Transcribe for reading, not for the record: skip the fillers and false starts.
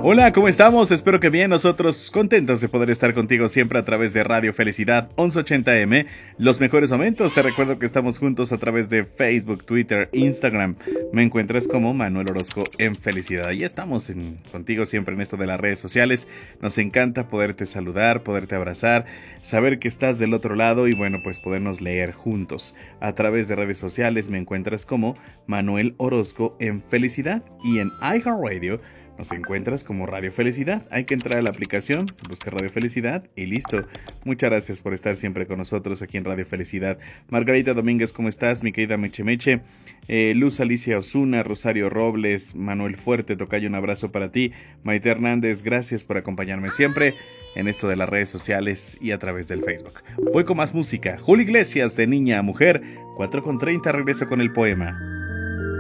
Hola, ¿cómo estamos? Espero que bien, nosotros contentos de poder estar contigo siempre a través de Radio Felicidad 1180M. Los mejores momentos, te recuerdo que estamos juntos a través de Facebook, Twitter, Instagram. Me encuentras como Manuel Orozco en Felicidad. Y estamos contigo siempre en esto de las redes sociales. Nos encanta poderte saludar, poderte abrazar, saber que estás del otro lado y bueno, pues podernos leer juntos. A través de redes sociales me encuentras como Manuel Orozco en Felicidad y en iHeartRadio nos encuentras como Radio Felicidad. Hay que entrar a la aplicación, buscar Radio Felicidad y listo. Muchas gracias por estar siempre con nosotros aquí en Radio Felicidad. Margarita Domínguez, ¿cómo estás? Mi querida Meche Meche. Luz Alicia Osuna, Rosario Robles, Manuel Fuerte, tocayo, un abrazo para ti. Maite Hernández, gracias por acompañarme siempre en esto de las redes sociales y a través del Facebook. Voy con más música. Julio Iglesias, de Niña a Mujer, 4:30, regreso con el poema.